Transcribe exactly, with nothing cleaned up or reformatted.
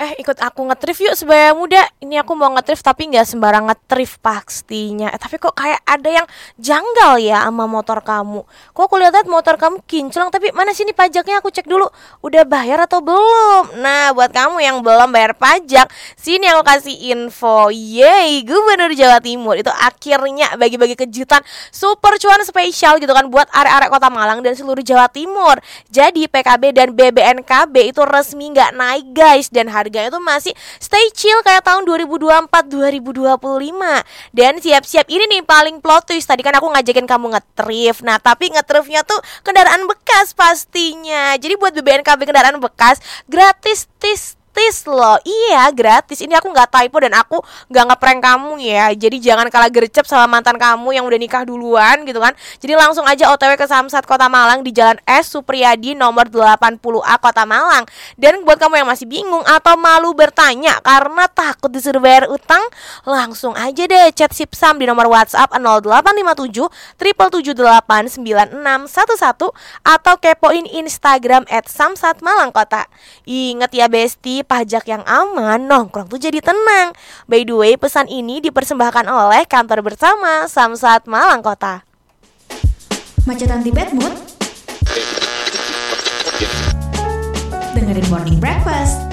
Eh ikut aku ngetrif yuk sebaya muda. Ini aku mau ngetrif tapi gak sembarang ngetrif pastinya. Eh tapi kok kayak ada yang janggal ya sama motor kamu. Kok aku lihat motor kamu kinclong. Tapi mana sini pajaknya, aku cek dulu. Udah bayar atau belum? Nah buat kamu yang belum bayar pajak, sini aku kasih info. Yeay, Gubernur Jawa Timur itu akhirnya bagi-bagi kejutan super cuan spesial gitu kan buat arek-arek Kota Malang dan seluruh Jawa Timur. Jadi P K B dan B B N K B itu resmi gak naik guys. Dan harga harganya itu masih stay chill kayak tahun dua ribu dua puluh empat dua ribu dua puluh lima. Dan siap-siap ini nih paling plot twist. Tadi kan aku ngajakin kamu ngetrif. Nah tapi ngetrifnya tuh kendaraan bekas pastinya. Jadi buat B B N K B kendaraan bekas gratis tis tis loh. Iya gratis. Ini aku gak typo dan aku gak ngeprank kamu ya. Jadi jangan kalah gercep sama mantan kamu yang udah nikah duluan gitu kan. Jadi langsung aja O T W ke Samsat Kota Malang di Jalan S Supriyadi nomor delapan puluh A Kota Malang. Dan buat kamu yang masih bingung atau malu bertanya karena takut disuruh bayar utang, langsung aja deh chat Sipsam di nomor WhatsApp nol delapan lima tujuh tujuh tujuh delapan sembilan enam satu satu atau kepoin Instagram at Samsat Malang Kota. Ingat ya Besti, pajak yang aman, nongkrong tuh jadi tenang. By the way, pesan ini dipersembahkan oleh kantor bersama Samsat Malang Kota. Macetan di bad mood? Dengerin Morning Breakfast